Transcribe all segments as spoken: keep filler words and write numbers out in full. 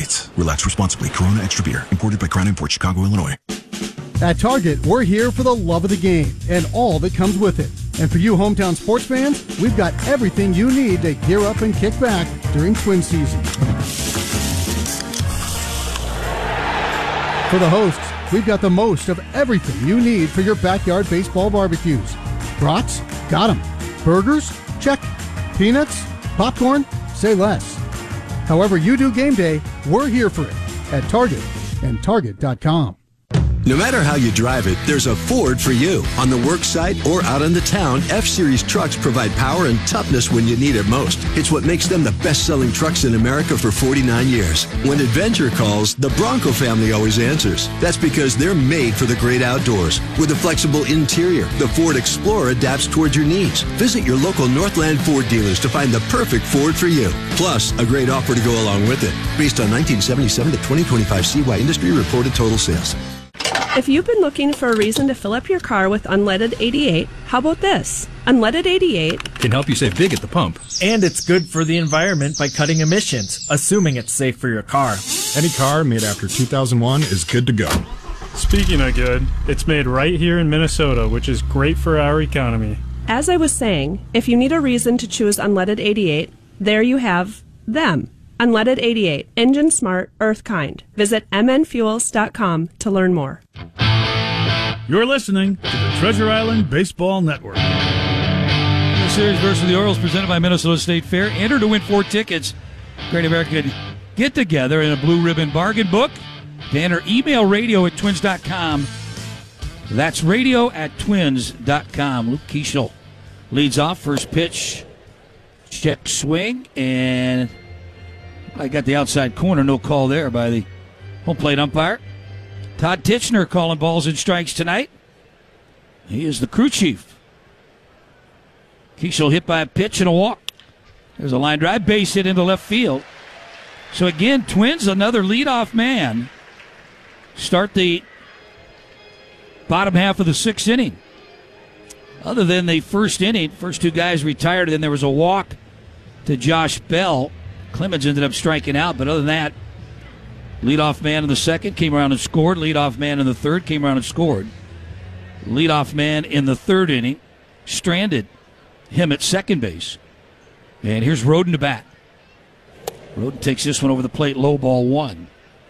States. Relax responsibly. Corona Extra Beer. Imported by Crown Imports, Chicago, Illinois. At Target, we're here for the love of the game and all that comes with it. And for you hometown sports fans, we've got everything you need to gear up and kick back during Twin season. For the hosts, we've got the most of everything you need for your backyard baseball barbecues. Brats? Got 'em. Burgers? Check. Peanuts? Popcorn? Say less. However you do game day, we're here for it at Target and Target dot com. No matter how you drive it, there's a Ford for you. On the work site or out in the town, F-Series trucks provide power and toughness when you need it most. It's what makes them the best-selling trucks in America for forty-nine years. When adventure calls, the Bronco family always answers. That's because they're made for the great outdoors. With a flexible interior, the Ford Explorer adapts towards your needs. Visit your local Northland Ford dealers to find the perfect Ford for you. Plus, a great offer to go along with it. Based on nineteen seventy-seven to twenty twenty-five C Y industry reported total sales. If you've been looking for a reason to fill up your car with unleaded eighty-eight, how about this? Unleaded eighty-eight can help you save big at the pump. And it's good for the environment by cutting emissions, assuming it's safe for your car. Any car made after two thousand one is good to go. Speaking of good, it's made right here in Minnesota, which is great for our economy. As I was saying, if you need a reason to choose unleaded eighty-eight, there you have them. Unleaded eighty-eight, engine smart, earth kind. Visit m n fuels dot com to learn more. You're listening to the Treasure Island Baseball Network. The series versus the Orioles presented by Minnesota State Fair. Enter to win four tickets. Great American Get Together in a Blue Ribbon Bargain Book. To enter, email radio at twins dot com. That's radio at twins dot com. Luke Keeschel leads off. First pitch. Check swing. And I got the outside corner. No call there by the home plate umpire. Todd Titchener calling balls and strikes tonight. He is the crew chief. Keeschel hit by a pitch and a walk. There's a line drive, base hit into left field. So again, Twins, another leadoff man, start the bottom half of the sixth inning. Other than the first inning, first two guys retired, and then there was a walk to Josh Bell. Clemens ended up striking out, but other than that, leadoff man in the second came around and scored. Leadoff man in the third came around and scored. Leadoff man in the third inning stranded him at second base. And here's Roden to bat. Roden takes this one over the plate, low ball one.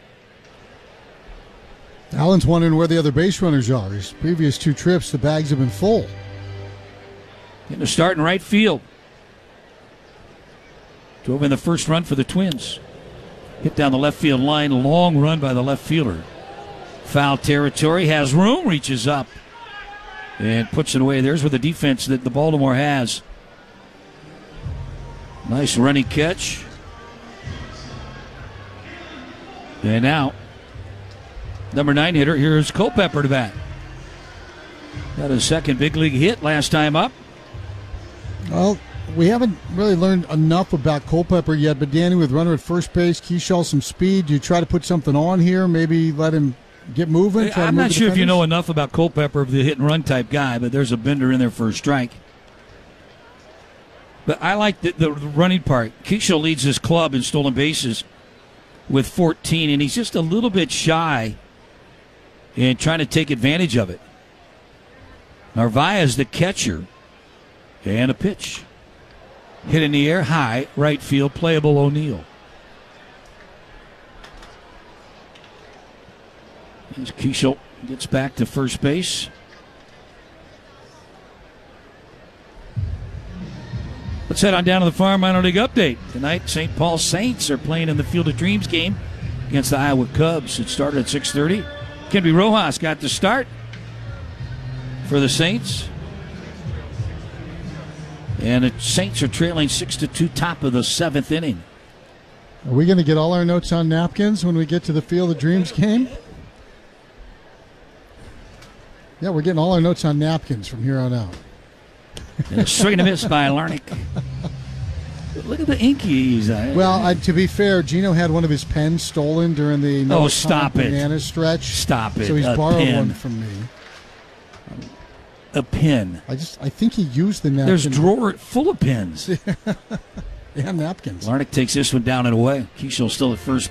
Allen's wondering where the other base runners are. His previous two trips, the bags have been full. Getting a start in right field. Drove in the first run for the Twins. Hit down the left field line. Long run by the left fielder. Foul territory. Has room. Reaches up. And puts it away. There's where the defense that the Baltimore has. Nice running catch. And now, number nine hitter, here's Culpepper to bat. Got his second big league hit last time up. Well, we haven't really learned enough about Culpepper yet, but Danny, with runner at first base, Keeschel, some speed. Do you try to put something on here? Maybe let him get moving? Try I'm to not move sure if you defenders? know enough about Culpepper, the hit and run type guy, but there's a bender in there for a strike. But I like the, the running part. Keeschel leads his club in stolen bases with fourteen, and he's just a little bit shy in trying to take advantage of it. Narvaez, the catcher, and a pitch. Hit in the air, high, right field, playable O'Neill. As Keeschel gets back to first base. Let's head on down to the Farm Minor League update. Tonight, Saint Paul Saints are playing in the Field of Dreams game against the Iowa Cubs. It started at six thirty. Kenby Rojas got the start for the Saints. And the Saints are trailing six to two, top of the seventh inning. Are we going to get all our notes on napkins when we get to the Field of Dreams game? Yeah, we're getting all our notes on napkins from here on out. And a swing and a miss by Larnick. Look at the ink he's uh, Well, uh, to be fair, Gino had one of his pens stolen during the Oh, stop it. Banana stretch. Stop it. So he's A borrowed pen. one from me. A pin. I just, I think he used the napkin. There's a drawer full of pins. Yeah, napkins. Larnick takes this one down and away. Keeschel still at first